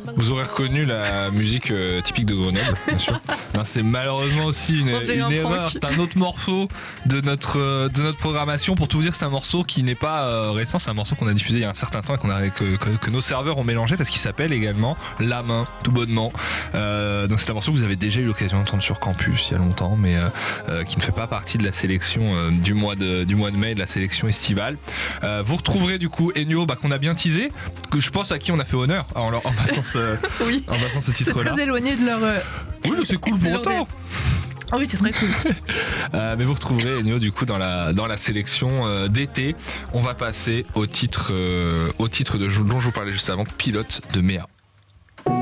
Vous aurez reconnu la musique typique de Grenoble, bien sûr. Non, c'est malheureusement aussi une erreur. C'est un autre morceau de notre programmation. Pour tout vous dire, c'est un morceau qui n'est pas récent. C'est un morceau qu'on a diffusé il y a un certain temps et que nos serveurs ont mélangé parce qu'il s'appelle également La Main, tout bonnement. Donc c'est un morceau que vous avez déjà eu l'occasion d'entendre sur Campus il y a longtemps, mais qui ne fait pas partie de la sélection du mois de mai, de la sélection estivale. Vous retrouverez du coup Ennio, qu'on a bien teasé, que je pense à qui on a fait honneur en passant oui. En passant ce titre-là. C'est très éloigné de leur. Oui, mais c'est cool pour autant. Ah oui, c'est très cool. Mais vous retrouverez Ennio du coup dans la sélection d'été. On va passer au titre dont je vous parlais juste avant, Pilote de Méa.